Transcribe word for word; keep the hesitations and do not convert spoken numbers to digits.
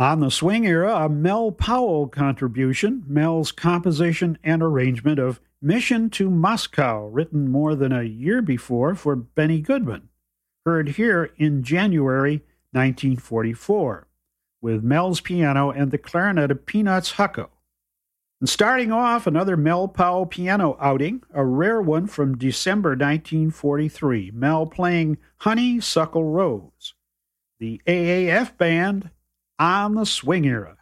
On the swing era, a Mel Powell contribution, Mel's composition and arrangement of Mission to Moscow, written more than a year before for Benny Goodman, heard here in January nineteen forty-four, with Mel's piano and the clarinet of Peanuts Hucko. And starting off, another Mel Powell piano outing, a rare one from December nineteen forty-three, Mel playing Honeysuckle Rose, the A A F Band on the Swing Era.